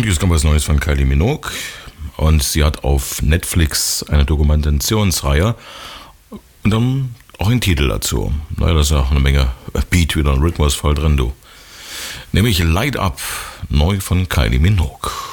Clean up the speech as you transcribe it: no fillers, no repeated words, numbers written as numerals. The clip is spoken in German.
Und jetzt kommt was Neues von Kylie Minogue. Und sie hat auf Netflix eine Dokumentationsreihe und dann auch einen Titel dazu. Naja, da ist auch eine Menge Beat wieder und Rhythmus voll drin, du. Nämlich Light Up, neu von Kylie Minogue.